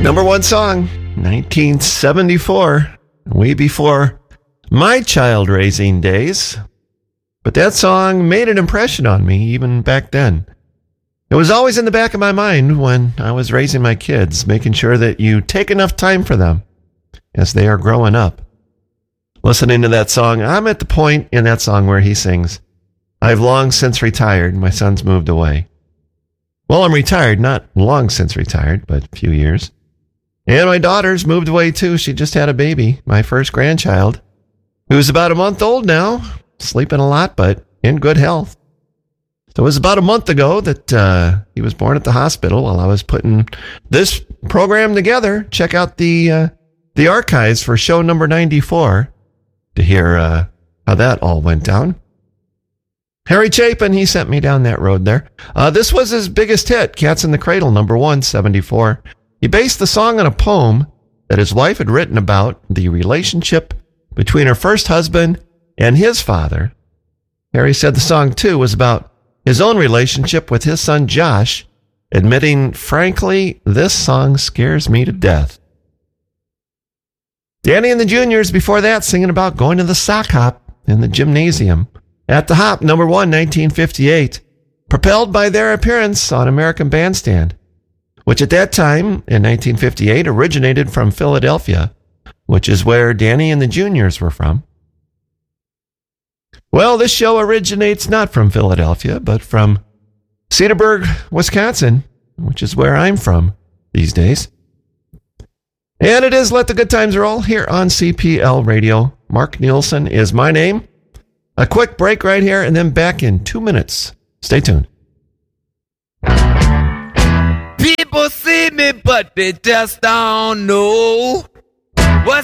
Number one song, 1974, way before my child-raising days. But that song made an impression on me even back then. It was always in the back of my mind when I was raising my kids, making sure that you take enough time for them as they are growing up. Listening to that song, I'm at the point in that song where he sings, "I've long since retired, my son's moved away." Well, I'm retired, not long since retired, but a few years. And my daughter's moved away too. She just had a baby, my first grandchild, who's about a month old now, sleeping a lot, but in good health. So it was about a month ago that he was born at the hospital while I was putting this program together. Check out the archives for show number 94 to hear how that all went down. Harry Chapin, he sent me down that road there. This was his biggest hit, Cats in the Cradle, number 174. He based the song on a poem that his wife had written about the relationship between her first husband and his father. Harry said the song, too, was about his own relationship with his son Josh, admitting, "Frankly, this song scares me to death." Danny and the Juniors before that singing about going to the sock hop in the gymnasium. At the Hop, number 1, 1958, propelled by their appearance on American Bandstand, which at that time, in 1958, originated from Philadelphia, which is where Danny and the Juniors were from. Well, this show originates not from Philadelphia, but from Cedarburg, Wisconsin, which is where I'm from these days. And it is Let the Good Times Roll here on CPL Radio. Mark Nielsen is my name. A quick break right here, and then back in 2 minutes. Stay tuned. People see me, but they just don't know.